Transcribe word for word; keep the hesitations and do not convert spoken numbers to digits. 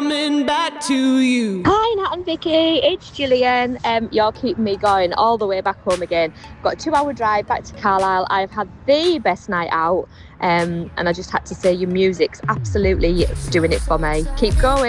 coming back to you. Hi Nat and Vicky, it's Gillian. Um, you're keeping me going all the way back home again. Got a two hour drive back to Carlisle. I've had the best night out, um, and I just had to say your music's absolutely doing it for me. Keep going.